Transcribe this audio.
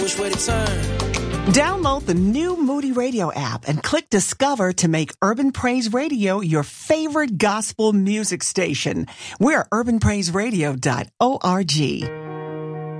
Which way to turn? Download the new Moody Radio app and click Discover to make Urban Praise Radio your favorite gospel music station. We're urbanpraiseradio.org.